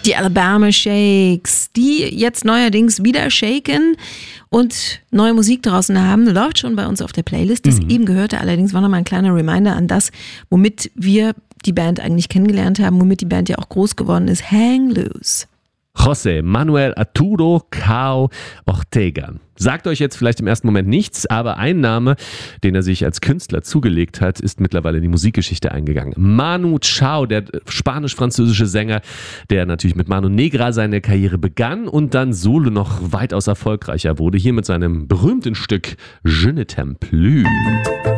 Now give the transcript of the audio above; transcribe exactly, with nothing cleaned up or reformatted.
Die Alabama Shakes, die jetzt neuerdings wieder shaken und neue Musik draußen haben, läuft schon bei uns auf der Playlist. Das mhm. eben gehörte allerdings war nochmal ein kleiner Reminder an das, womit wir die Band eigentlich kennengelernt haben, womit die Band ja auch groß geworden ist. Hang Loose. José Manuel Arturo Cao Ortega. Sagt euch jetzt vielleicht im ersten Moment nichts, aber ein Name, den er sich als Künstler zugelegt hat, ist mittlerweile in die Musikgeschichte eingegangen. Manu Chao, der spanisch-französische Sänger, der natürlich mit Mano Negra seine Karriere begann und dann solo noch weitaus erfolgreicher wurde. Hier mit seinem berühmten Stück Je ne t'aime plus.